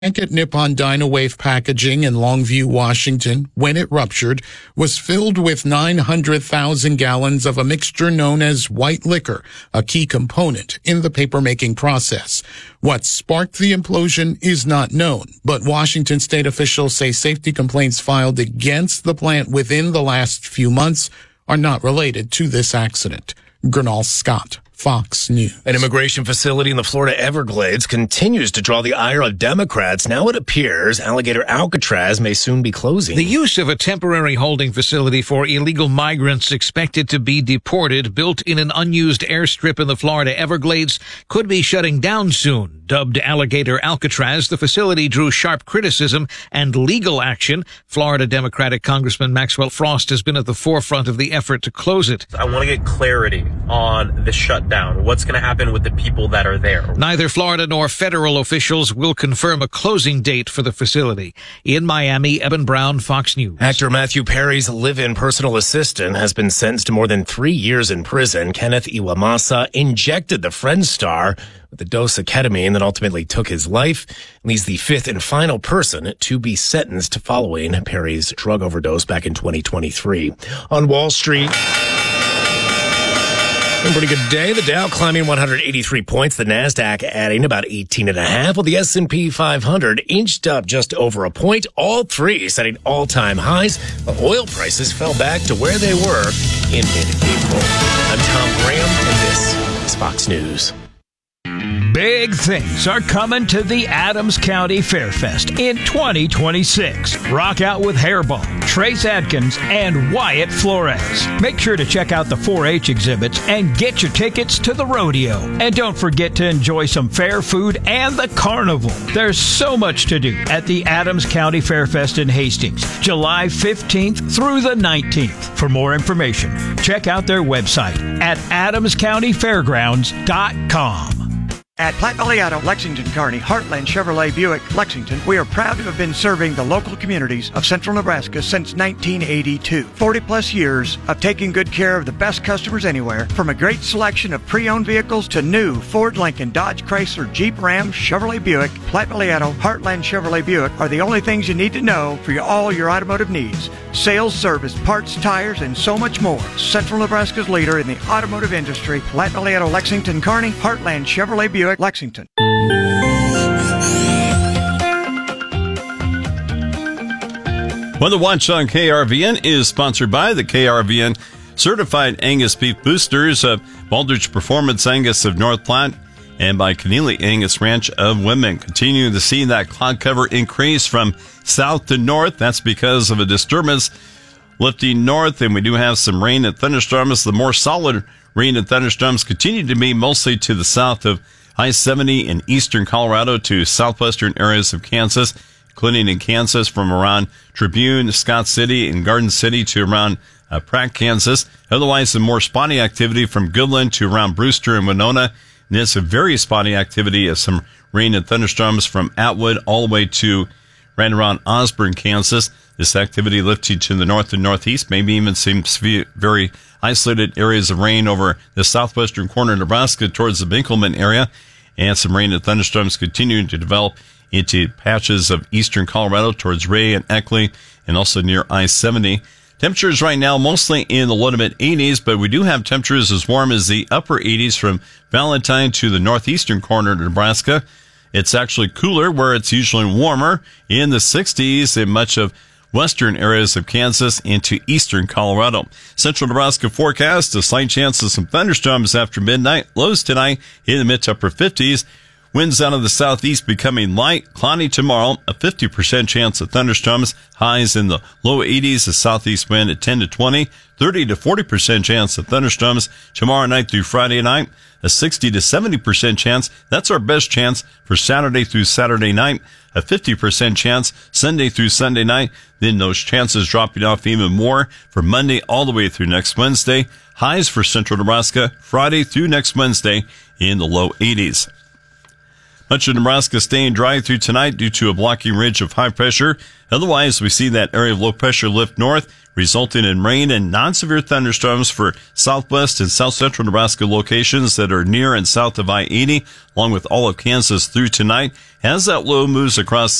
At Nippon Dynawave Packaging in Longview, Washington, when it ruptured, was filled with 900,000 gallons of a mixture known as white liquor, a key component in the paper-making process. What sparked the implosion is not known, but Washington state officials say safety complaints filed against the plant within the last few months are not related to this accident. Gernal Scott, Fox News. An immigration facility in the Florida Everglades continues to draw the ire of Democrats. Now it appears Alligator Alcatraz may soon be closing. The use of a temporary holding facility for illegal migrants expected to be deported, built in an unused airstrip in the Florida Everglades, could be shutting down soon. Dubbed Alligator Alcatraz, the facility drew sharp criticism and legal action. Florida Democratic Congressman Maxwell Frost has been at the forefront of the effort to close it. I want to get clarity on the shutdown. What's going to happen with the people that are there? Neither Florida nor federal officials will confirm a closing date for the facility. In Miami, Eben Brown, Fox News. Actor Matthew Perry's live-in personal assistant has been sentenced to more than 3 years in prison. Kenneth Iwamasa injected the Friends star with a dose of ketamine that ultimately took his life. And he's the fifth and final person to be sentenced following Perry's drug overdose back in 2023. On Wall Street, a pretty good day. The Dow climbing 183 points. The NASDAQ adding about 18.5, while the S&P 500 inched up just over a point. All three setting all-time highs. The oil prices fell back to where they were in mid-April. I'm Tom Graham, and this is Fox News. Big things are coming to the Adams County Fairfest in 2026. Rock out with Hairball, Trace Adkins, and Wyatt Flores. Make sure to check out the 4-H exhibits and get your tickets to the rodeo. And don't forget to enjoy some fair food and the carnival. There's so much to do at the Adams County Fairfest in Hastings, July 15th through the 19th. For more information, check out their website at adamscountyfairgrounds.com. At Platte Valley Auto, Lexington, Kearney, Heartland Chevrolet Buick, Lexington, we are proud to have been serving the local communities of central Nebraska since 1982. 40-plus years of taking good care of the best customers anywhere, from a great selection of pre-owned vehicles to new Ford, Lincoln, Dodge, Chrysler, Jeep, Ram, Chevrolet Buick. Platte Valley Auto, Heartland Chevrolet Buick are the only things you need to know for all your automotive needs. Sales, service, parts, tires, and so much more. Central Nebraska's leader in the automotive industry, Platte Valley Auto, Lexington, Kearney, Heartland Chevrolet Buick, Lexington. Weather Watch on KRVN is sponsored by the KRVN Certified Angus Beef Boosters of Baldrige Performance Angus of North Platte and by Keneally Angus Ranch of Women. Continuing to see that cloud cover increase from south to north. That's because of a disturbance lifting north, and we do have some rain and thunderstorms. The more solid rain and thunderstorms continue to be mostly to the south of I-70 in eastern Colorado to southwestern areas of Kansas, including in Kansas from around Tribune, Scott City, and Garden City to around Pratt, Kansas. Otherwise, some more spotty activity from Goodland to around Brewster and Winona. And it's a very spotty activity of some rain and thunderstorms from Atwood all the way to right around Osborne, Kansas. This activity lifting to the north and northeast, maybe even some very isolated areas of rain over the southwestern corner of Nebraska towards the Binkelman area, and some rain and thunderstorms continuing to develop into patches of eastern Colorado towards Ray and Eckley, and also near I-70. Temperatures right now mostly in the low to mid 80s, but we do have temperatures as warm as the upper 80s from Valentine to the northeastern corner of Nebraska. It's actually cooler where it's usually warmer in the 60s in much of western areas of Kansas into eastern Colorado. Central Nebraska forecast, a slight chance of some thunderstorms after midnight. Lows tonight in the mid to upper 50s. Winds out of the southeast becoming light. Cloudy tomorrow, a 50% chance of thunderstorms. Highs in the low 80s, a southeast wind at 10 to 20. 30 to 40% chance of thunderstorms tomorrow night through Friday night. A 60 to 70% chance. That's our best chance for Saturday through Saturday night. A 50% chance Sunday through Sunday night. Then those chances dropping off even more for Monday all the way through next Wednesday. Highs for central Nebraska Friday through next Wednesday in the low 80s. Much of Nebraska staying dry through tonight due to a blocking ridge of high pressure. Otherwise, we see that area of low pressure lift north, resulting in rain and non-severe thunderstorms for southwest and south central Nebraska locations that are near and south of I-80, along with all of Kansas through tonight. As that low moves across